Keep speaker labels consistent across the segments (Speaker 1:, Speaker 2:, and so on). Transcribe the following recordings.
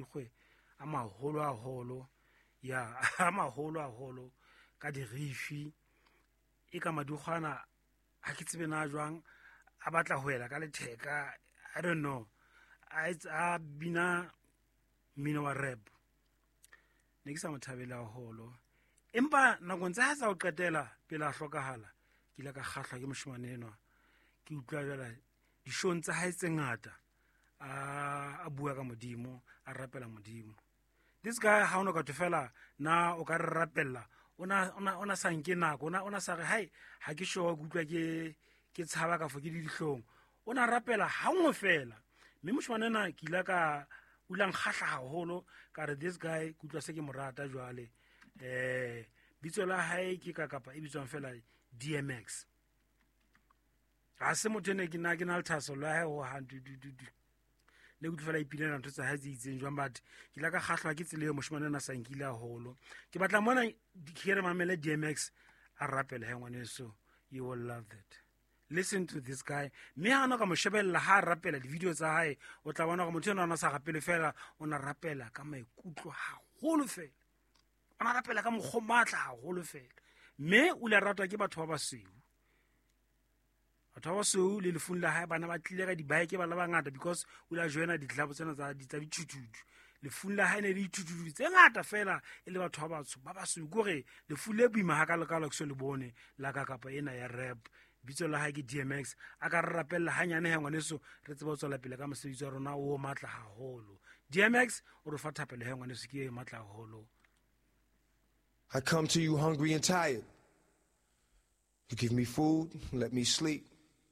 Speaker 1: madikgwe a maholo ya a maholo ka dirifi e ka madikgwana ha ke tsebe na jwang a batla ho ela ka letheka, I don't know, a bina mmino wa rap. Ne ke sa mo thabela haholo, empa nakong tsa ha sa o qetela pele a hlokahala ke ile ka kgahlwa ke moshemane enwa, ke utlwa jwale dishong tsa hae tse ngata a bua ka modimo, a rapela modimo. This guy ha ono ka tofela na o ka re rapella ona sa nke nako, ona sa re hai ha ke sure ke utlwa ke tshaba ka fo ke dihlong, ona rapela ha ngwe fela. Mme moshemane ena ke ile ka ulang khahla haholo ka re this guy ke utlwa se ke morata jwale. Bitso la hae ke ka kapa e bitswang fela DMX. Ha se motho ne ke na le thaso la hae ho le go tlhola ipinela ntho tsa hae tse itseng jwang, but ke la ka kgahlwa ke tsela moshemane ena sa nkile haholo. Ke batla mona ke re mamele DMX a rapela he ngwaneso, you will love that. Listen to this guy. Me ha ana ka mo shebella ha rapela di-video tsa hae, o tla bona go motho ena ona sa rapele fela, ona rapela ka maikutlo haholo fela, ona rapela ka mokgomatla haholo fela. Mme o le ratwa ke batho ba basweu, batho ba basweu le lefung la hae bana ba tlile ka dibaeke ba la bangata because o la joina ditlhabo tsena tsa dithutudu. Lefung la hae ne le dithutudu tse ngata fela e le batho ba batsho ba basweu, kore lefu le boima ha ka lekala ke se le bone la ka kapa ena ya rap. Bitso la hae ke DMX, a ka re rapella hanyane he ngwaneso re tseba o tswela pele ka mosebetsi wa rona o matla haholo. DMX o re fa thapelo he ngwaneso ke e matla haholo.
Speaker 2: I come to you hungry and tired. You give me food, let me sleep.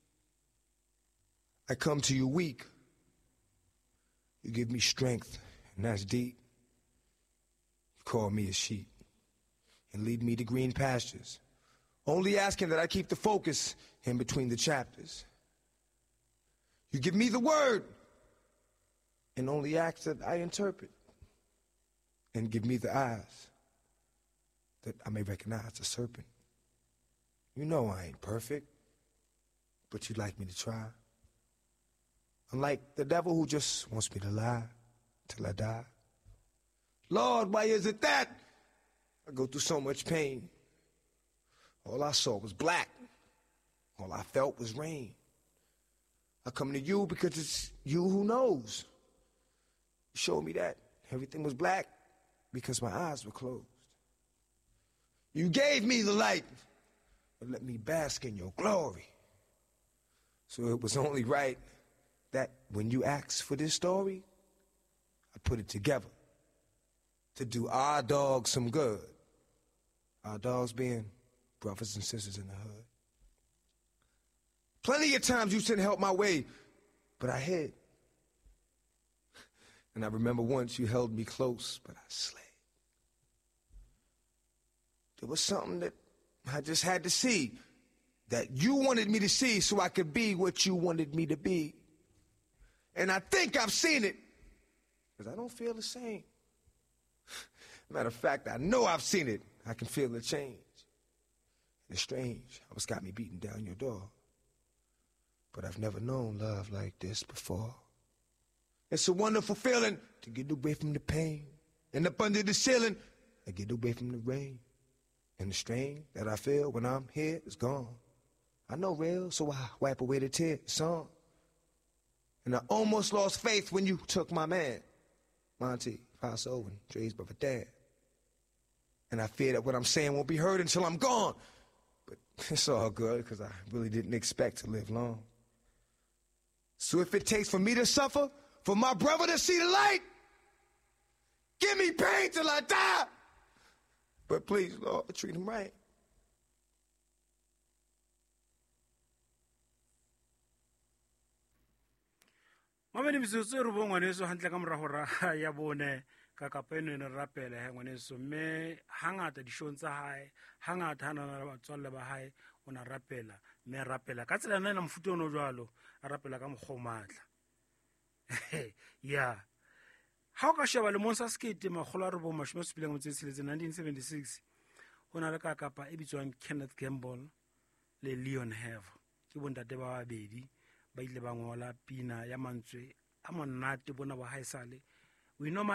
Speaker 2: I come to you weak. You give me strength, and that's deep. You call me a sheep and lead me to green pastures, only asking that I keep the focus in between the chapters. You give me the word and only ask that I interpret, and give me the eyes that I may recognize the serpent. You know I ain't perfect, but you'd like me to try. Unlike the devil who just wants me to lie till I die. Lord, why is it that I go through so much pain? All I saw was black. All I felt was rain. I come to you because it's you who knows. You showed me that everything was black because my eyes were closed. You gave me the light, but let me bask in your glory. So it was only right that when you asked for this story, I put it together to do our dogs some good. Our dogs being brothers and sisters in the hood. Plenty of times you sent help my way, but I hid. And I remember once you held me close, but I slid. There was something that I just had to see, that you wanted me to see so I could be what you wanted me to be. And I think I've seen it, because I don't feel the same. Matter of fact, I know I've seen it. I can feel the change. It's strange how it's got me beating down your door. But I've never known love like this before. It's a wonderful feeling to get away from the pain. And up under the ceiling, I get away from the rain. And the strain that I feel when I'm here is gone. I know real, so I wipe away the tears. It's on. And I almost lost faith when you took my man, Monty, Faso, and Dre's brother Dan. And I fear that what I'm saying won't be heard until I'm gone. But it's all good, because I really didn't expect to live long. So if it takes for me to suffer, for my brother to see the light, give me pain till I die. But please, Lord, treat him right.
Speaker 1: Mamene mitsotso re bo ngwaneso hantle ka morago ra ya bone ka kapeno ne rapela he ngwaneso, mme hangata dishong tsa hae hangata hana na batswalle ba hae ona rapela, mme rapela ka tsela nna mfuto ono jwalo a rapela ka mokgomatla. Yeah, ha o ka sheba le monsa skate magolo a re bo 1976 hona le ka kapa e bitswang Kenneth Gamble le Leon Hever, ke bontate ba babedi ba ile ba ngola pina ya mantswe a monate bona ba haesale. We know